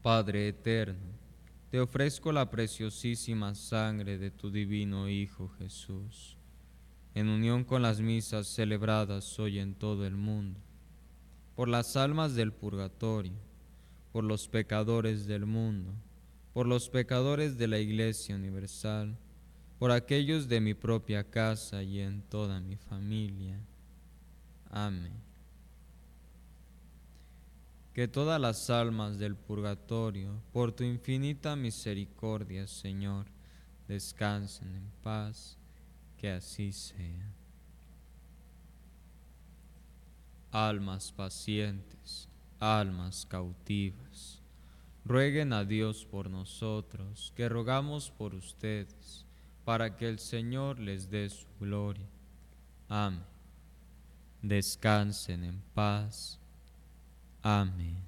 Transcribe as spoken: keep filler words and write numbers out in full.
Padre eterno, te ofrezco la preciosísima sangre de tu divino Hijo Jesús, en unión con las misas celebradas hoy en todo el mundo, por las almas del purgatorio, por los pecadores del mundo, por los pecadores de la Iglesia Universal, por aquellos de mi propia casa y en toda mi familia. Amén. Que todas las almas del purgatorio, por tu infinita misericordia, Señor, descansen en paz, que así sea. Almas pacientes, almas cautivas, rueguen a Dios por nosotros, que rogamos por ustedes, para que el Señor les dé su gloria. Amén. Descansen en paz. Amén.